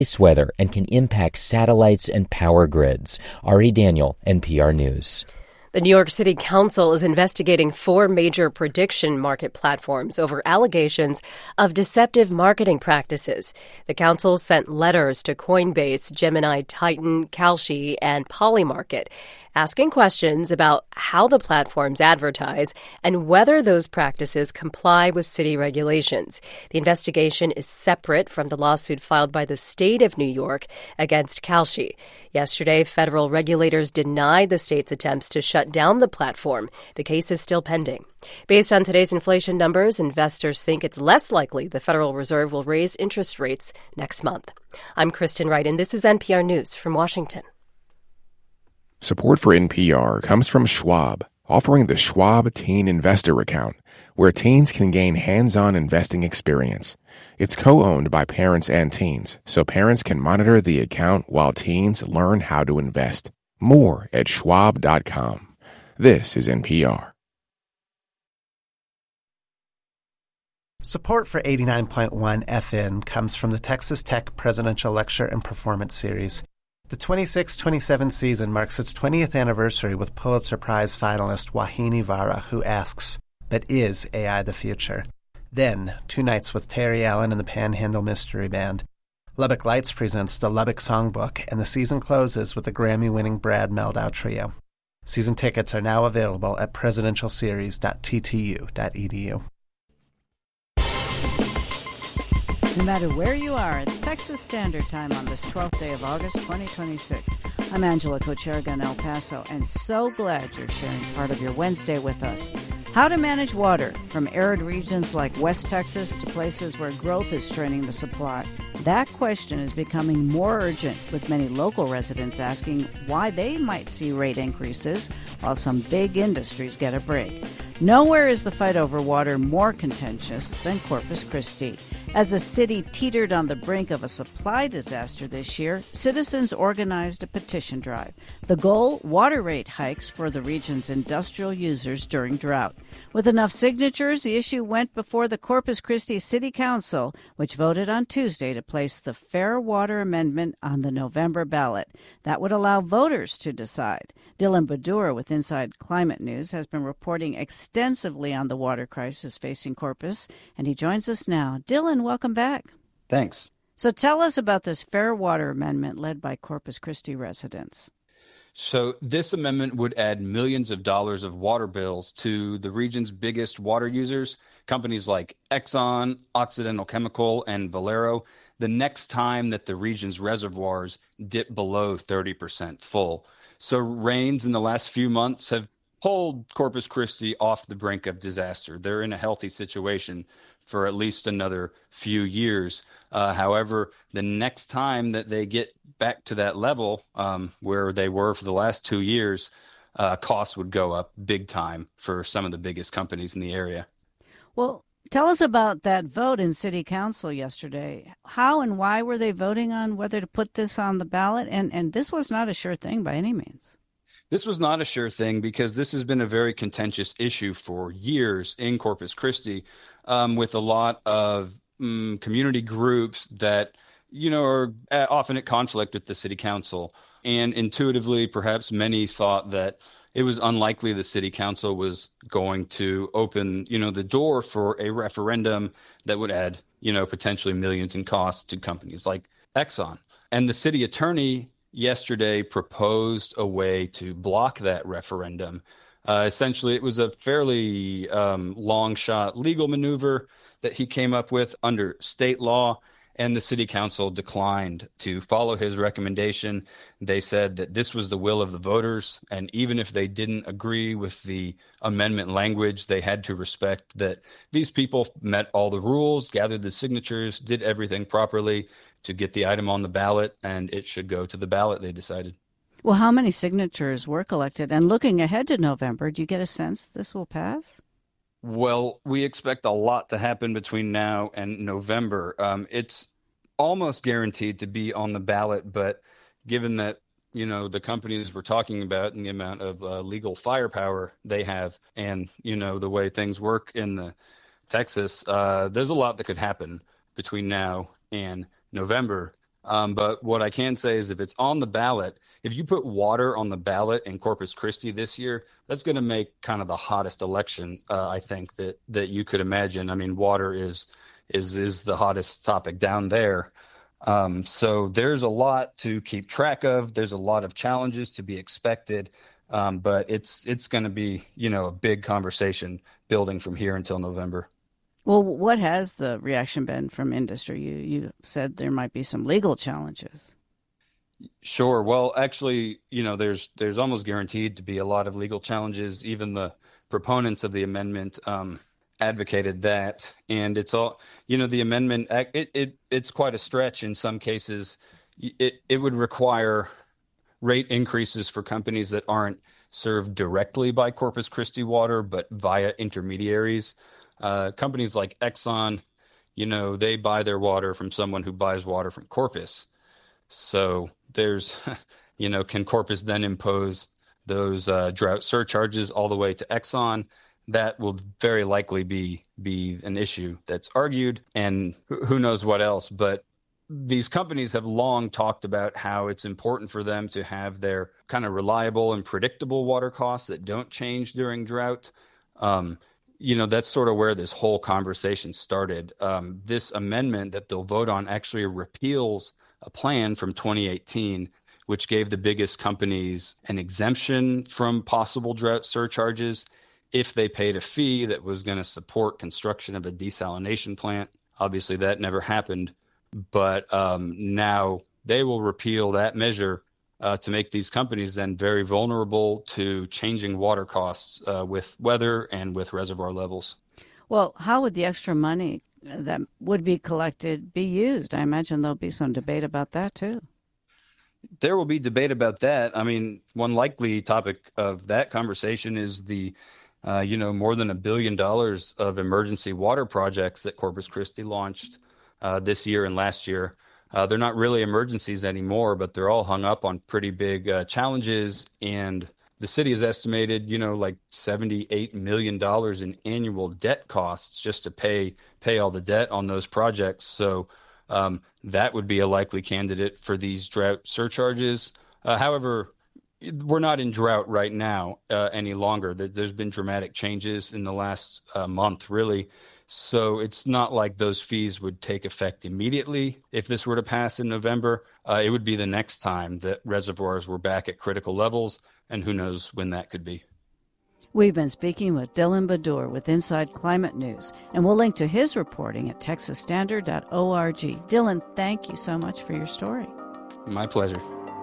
Ice weather and can impact satellites and power grids. Ari Daniel, NPR News. The New York City Council is investigating 4 major prediction market platforms over allegations of deceptive marketing practices. The council sent letters to Coinbase, Gemini, Titan, Kalshi, and Polymarket, asking questions about how the platforms advertise and whether those practices comply with city regulations. The investigation is separate from the lawsuit filed by the state of New York against Kalshi. Yesterday, federal regulators denied the state's attempts to shut down the platform. The case is still pending. Based on today's inflation numbers, investors think it's less likely the Federal Reserve will raise interest rates next month. I'm Kristen Wright, and this is NPR News from Washington. Support for NPR comes from Schwab, offering the Schwab Teen Investor Account, where teens can gain hands-on investing experience. It's co-owned by parents and teens, so parents can monitor the account while teens learn how to invest. More at schwab.com. This is NPR. Support for 89.1 FM comes from the Texas Tech Presidential Lecture and Performance Series. The 26-27 season marks its 20th anniversary with Pulitzer Prize finalist Wahini Vara, who asks, but is AI the future? Then, 2 nights with Terry Allen and the Panhandle Mystery Band. Lubbock Lights presents the Lubbock Songbook, and the season closes with the Grammy-winning Brad Mehldau Trio. Season tickets are now available at presidentialseries.ttu.edu. No matter where you are, it's Texas Standard Time on this 12th day of August, 2026. I'm Angela Kocherga in El Paso, and so glad you're sharing part of your Wednesday with us. How to manage water from arid regions like West Texas to places where growth is straining the supply. That question is becoming more urgent, with many local residents asking why they might see rate increases while some big industries get a break. Nowhere is the fight over water more contentious than Corpus Christi. As a city teetered on the brink of a supply disaster this year, citizens organized a petition drive. The goal, water rate hikes for the region's industrial users during drought. With enough signatures, the issue went before the Corpus Christi City Council, which voted on Tuesday to place the Fair Water Amendment on the November ballot. That would allow voters to decide. Dylan Baddour with Inside Climate News has been reporting extensively on the water crisis facing Corpus, and he joins us now. Dylan, welcome back. Thanks. So tell us about this Fair Water Amendment led by Corpus Christi residents. So this amendment would add millions of dollars of water bills to the region's biggest water users, companies like Exxon, Occidental Chemical, and Valero, the next time that the region's reservoirs dip below 30% full. So rains in the last few months have pulled Corpus Christi off the brink of disaster. They're in a healthy situation for at least another few years. However, the next time that they get back to that level where they were for the last 2 years, costs would go up big time for some of the biggest companies in the area. Well, tell us about that vote in City Council yesterday. How and why were they voting on whether to put this on the ballot? And this was not a sure thing by any means. This was not a sure thing because this has been a very contentious issue for years in Corpus Christi, with a lot of community groups that, are often at conflict with the city council. And intuitively, perhaps many thought that it was unlikely the city council was going to open, the door for a referendum that would add, potentially millions in costs to companies like Exxon. And the city attorney yesterday proposed a way to block that referendum. Essentially, it was a fairly long shot legal maneuver that he came up with under state law, and the city council declined to follow his recommendation. They said that this was the will of the voters, and even if they didn't agree with the amendment language, they had to respect that these people met all the rules, gathered the signatures, did everything properly to get the item on the ballot, and it should go to the ballot, they decided. Well, how many signatures were collected? And looking ahead to November, do you get a sense this will pass? Well, we expect a lot to happen between now and November. It's almost guaranteed to be on the ballot, but given that, the companies we're talking about and the amount of legal firepower they have and, the way things work in the Texas, there's a lot that could happen between now and November. But what I can say is if it's on the ballot, if you put water on the ballot in Corpus Christi this year, that's going to make kind of the hottest election, I think, that you could imagine. I mean, water is the hottest topic down there. So there's a lot to keep track of. There's a lot of challenges to be expected. But it's going to be, a big conversation building from here until November. Well, what has the reaction been from industry? You said there might be some legal challenges. Sure. Well, actually, there's almost guaranteed to be a lot of legal challenges. Even the proponents of the amendment advocated that, and it's all, the amendment, it's quite a stretch in some cases. It would require rate increases for companies that aren't served directly by Corpus Christi water, but via intermediaries. Companies like Exxon, they buy their water from someone who buys water from Corpus. So there's, can Corpus then impose those drought surcharges all the way to Exxon? That will very likely be an issue that's argued, and who knows what else. But these companies have long talked about how it's important for them to have their kind of reliable and predictable water costs that don't change during drought. That's sort of where this whole conversation started. This amendment that they'll vote on actually repeals a plan from 2018, which gave the biggest companies an exemption from possible drought surcharges if they paid a fee that was going to support construction of a desalination plant. Obviously, that never happened. But now they will repeal that measure to make these companies then very vulnerable to changing water costs with weather and with reservoir levels. Well, how would the extra money that would be collected be used? I imagine there'll be some debate about that, too. There will be debate about that. I mean, one likely topic of that conversation is the, more than $1 billion of emergency water projects that Corpus Christi launched this year and last year. They're not really emergencies anymore, but they're all hung up on pretty big challenges. And the city has estimated, like $78 million in annual debt costs just to pay all the debt on those projects. So that would be a likely candidate for these drought surcharges. However, we're not in drought right now any longer. There's been dramatic changes in the last month, really. So it's not like those fees would take effect immediately if this were to pass in November. It would be the next time that reservoirs were back at critical levels, and who knows when that could be. We've been speaking with Dylan Badur with Inside Climate News, and we'll link to his reporting at texasstandard.org. Dylan, thank you so much for your story. My pleasure.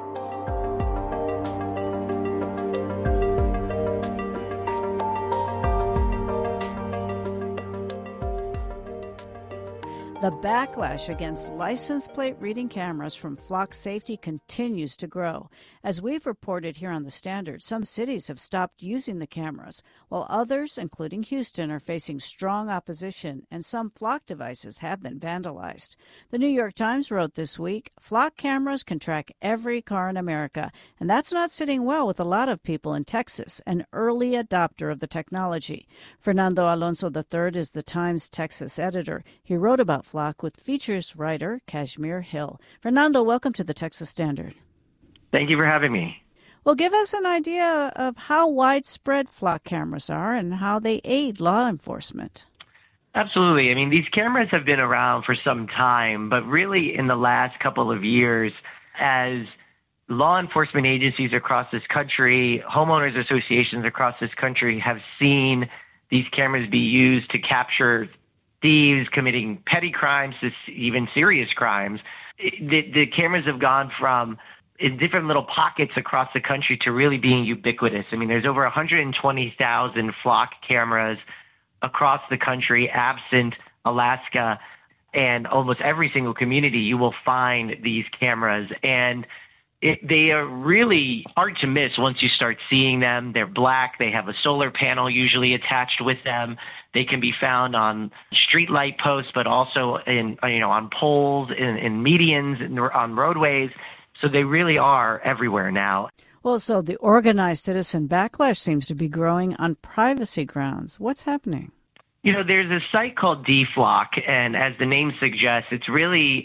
The backlash against license plate reading cameras from Flock Safety continues to grow. As we've reported here on The Standard, some cities have stopped using the cameras, while others, including Houston, are facing strong opposition, and some Flock devices have been vandalized. The New York Times wrote this week, Flock cameras can track every car in America, and that's not sitting well with a lot of people in Texas, an early adopter of the technology. Fernando Alonso III is the Times Texas editor. He wrote about Flock with features writer Kashmir Hill. Fernando, welcome to the Texas Standard. Thank you for having me. Well, give us an idea of how widespread Flock cameras are and how they aid law enforcement. Absolutely. I mean, these cameras have been around for some time, but really in the last couple of years, as law enforcement agencies across this country, homeowners associations across this country have seen these cameras be used to capture thieves committing petty crimes to even serious crimes. The cameras have gone from in different little pockets across the country to really being ubiquitous. I mean, there's over 120,000 Flock cameras across the country, absent Alaska, and almost every single community you will find these cameras. And they are really hard to miss once you start seeing them. They're black. They have a solar panel usually attached with them. They can be found on street light posts, but also on poles, in medians, on roadways. So they really are everywhere now. Well, so the organized citizen backlash seems to be growing on privacy grounds. What's happening? There's a site called DFlock, and as the name suggests, it's really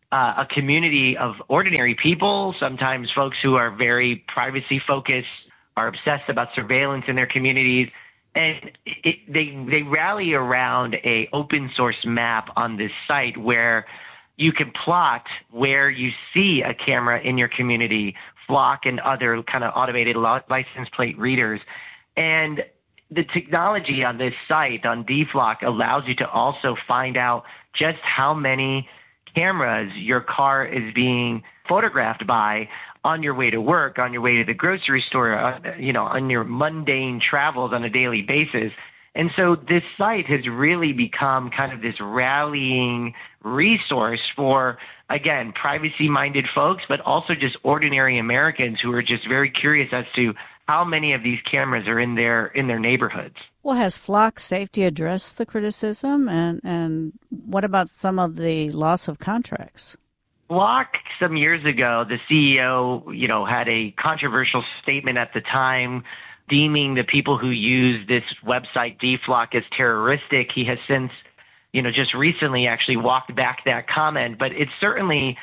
a community of ordinary people, sometimes folks who are very privacy focused, are obsessed about surveillance in their communities. And they rally around a open source map on this site where you can plot where you see a camera in your community, Flock and other kind of automated license plate readers. And the technology on this site, on DFlock, allows you to also find out just how many cameras your car is being photographed by on your way to work, on your way to the grocery store, on your mundane travels on a daily basis. And so this site has really become kind of this rallying resource for, again, privacy-minded folks, but also just ordinary Americans who are just very curious as to how many of these cameras are in their neighborhoods. Well, has Flock Safety addressed the criticism, and what about some of the loss of contracts? Flock, some years ago, the CEO, had a controversial statement at the time, deeming the people who use this website DFlock as terroristic. He has since, just recently actually walked back that comment. But it's certainly,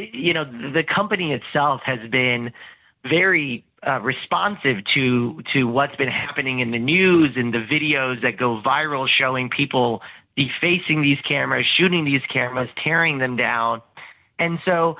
the company itself has been very responsive to what's been happening in the news and the videos that go viral showing people defacing these cameras, shooting these cameras, tearing them down. And so,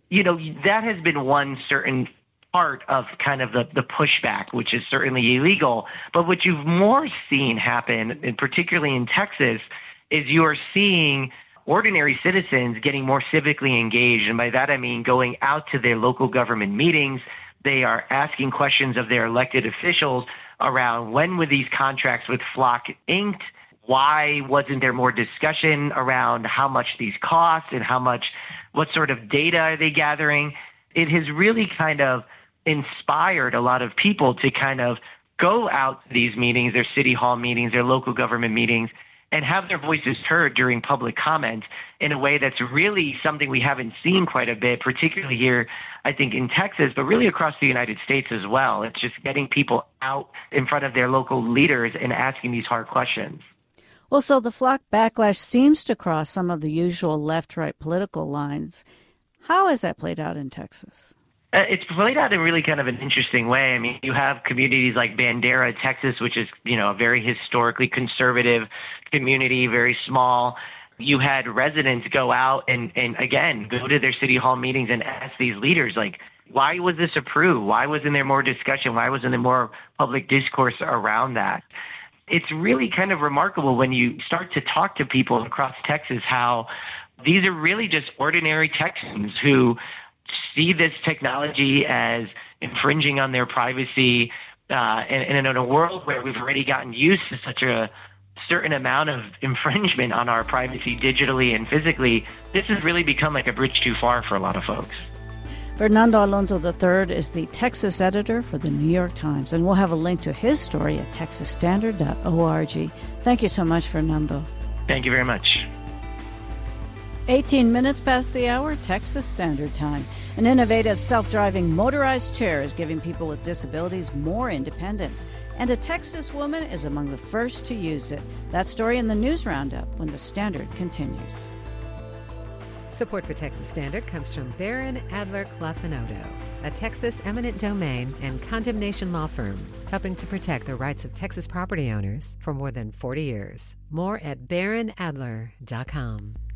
that has been one certain part of kind of the pushback, which is certainly illegal. But what you've more seen happen, and particularly in Texas, is you are seeing ordinary citizens getting more civically engaged. And by that, I mean going out to their local government meetings. They are asking questions of their elected officials around when were these contracts with Flock inked? Why wasn't there more discussion around how much these cost and what sort of data are they gathering? It has really kind of inspired a lot of people to kind of go out to these meetings, their city hall meetings, their local government meetings, and have their voices heard during public comment in a way that's really something we haven't seen quite a bit, particularly here, I think, in Texas, but really across the United States as well. It's just getting people out in front of their local leaders and asking these hard questions. Well, so the Flock backlash seems to cross some of the usual left-right political lines. How has that played out in Texas? It's played out in really kind of an interesting way. I mean, you have communities like Bandera, Texas, which is, a very historically conservative community, very small. You had residents go out and again, go to their city hall meetings and ask these leaders, like, why was this approved? Why wasn't there more discussion? Why wasn't there more public discourse around that? It's really kind of remarkable when you start to talk to people across Texas how these are really just ordinary Texans who see this technology as infringing on their privacy. And in a world where we've already gotten used to such a certain amount of infringement on our privacy digitally and physically, this has really become like a bridge too far for a lot of folks. Fernando Alonso III is the Texas editor for the New York Times, and we'll have a link to his story at texasstandard.org. Thank you so much, Fernando. Thank you very much. 18 minutes past the hour, Texas Standard Time. An innovative self-driving motorized chair is giving people with disabilities more independence, and a Texas woman is among the first to use it. That story in the News Roundup when the Standard continues. Support for Texas Standard comes from Barron Adler Clafinoto, a Texas eminent domain and condemnation law firm, helping to protect the rights of Texas property owners for more than 40 years. More at barronadler.com.